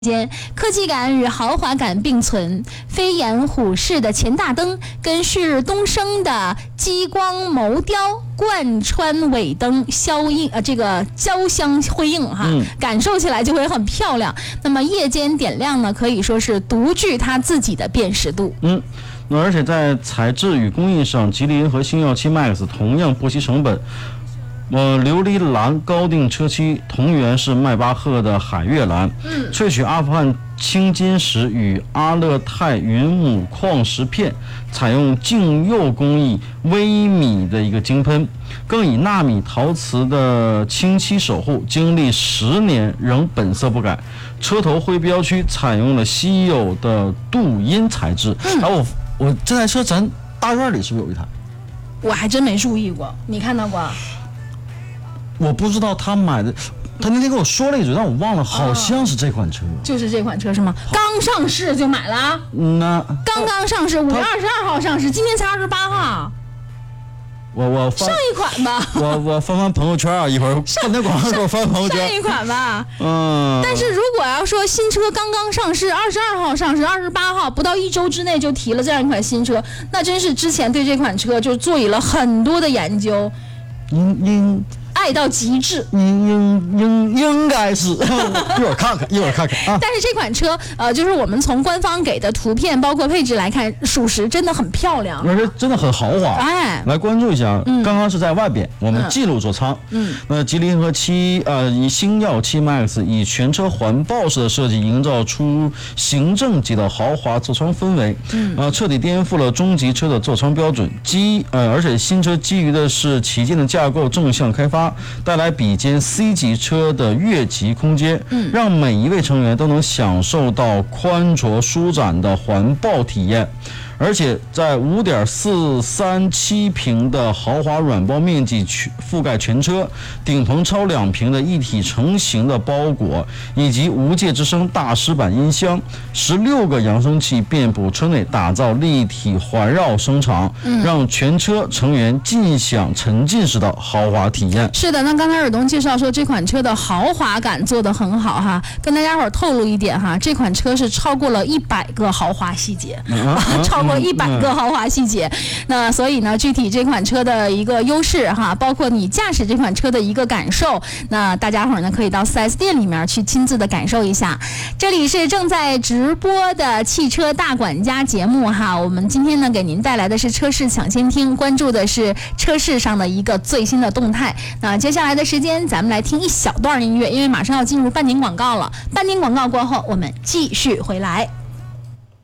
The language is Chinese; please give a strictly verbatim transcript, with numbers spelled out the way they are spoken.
间，科技感与豪华感并存，飞檐虎式的前大灯跟旭日东升的激光眸雕贯穿尾灯消映呃这个交相辉映哈、嗯，感受起来就会很漂亮。那么夜间点亮呢，可以说是独具它自己的辨识度。 嗯，那而且在材质与工艺上，吉林和星耀七 Max 同样不惜成本。呃，琉璃蓝高定车漆同源是迈巴赫的海月蓝，嗯，萃取阿富汗青金石与阿勒泰云母矿石片，采用净釉工艺微米的一个精喷，更以纳米陶瓷的清漆守护，经历十年仍本色不改。车头徽标区采用了稀有的镀铟材质。嗯，然后我我这台车咱大院里是不是有一台？ 我还真没注意过，你看到过？ 我不知道他买的，他那天跟我说了一嘴，但我忘了，好像是这款车， 哦、就是这款车是吗？刚上市就买了？ 嗯呐， 刚刚上市，五月二十二号上市，今天才二十八号。 我我上一款吧。 我我翻翻朋友圈啊，一会儿看那广告给我翻朋友圈。 上一款吧。 嗯。 但是如果要说新车刚刚上市，二十二号上市，二十八号不到一周之内就提了这样一款新车，那真是之前对这款车就做了很多的研究。 应应。 爱到极致， 应应应应该是，一会儿看看，一会儿看看啊。 但是这款车，呃，就是我们从官方给的图片，包括配置来看，属实真的很漂亮， 而且真的很豪华。 哎， 来关注一下，嗯、刚刚是在外边，我们记录座舱。嗯，那吉林和七呃以星耀七 Max 以全车环抱式的设计，营造出行政级的豪华座舱氛围。嗯，呃，彻底颠覆了中级车的座舱标准。基呃，而且新车基于的是旗舰的架构，正向开发。带来比肩 C 级车的越级空间，嗯，让每一位成员都能享受到宽绰舒展的环抱体验。而且在 五点四三七 平的豪华软包面积覆盖全车，顶棚超两平的一体成型的包裹，以及无界之声大师版音箱，十六个扬声器遍布车内，打造立体环绕声场，嗯、让全车成员尽享沉浸式的豪华体验。 是的，那刚才尔东介绍说这款车的豪华感做得很好哈，跟大家伙透露一点哈，这款车是超过了一百个豪华细节，嗯啊、超过一百个豪华细节。那所以呢，具体这款车的一个优势哈，包括你驾驶这款车的一个感受，那大家伙呢可以到 四 S 店里面去亲自的感受一下。这里是正在直播的汽车大管家节目哈，我们今天呢给您带来的是车市抢先听，关注的是车市上的一个最新的动态。那接下来的时间，咱们来听一小段音乐，因为马上要进入半点广告了。半点广告过后，我们继续回来。